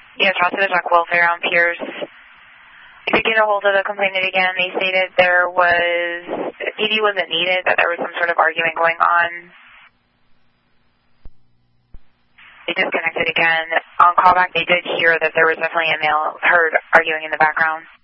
Yes, Hospital Dock Welfare on Pierce. If you get a hold of the complainant again, they stated there was, PD wasn't needed, that there was some sort of argument going on. They disconnected again. On callback, they did hear that there was definitely a male heard arguing in the background.